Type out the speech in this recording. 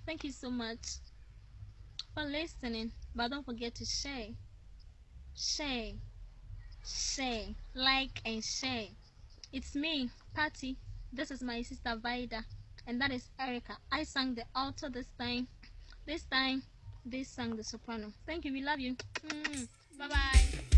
Thank you so much for listening. But don't forget to share, share, share, like and share. It's me, Patty. This is my sister Vida, and that is Erica. I sang the alto this time. This time, they sang the soprano. Thank you. We love you. Bye bye.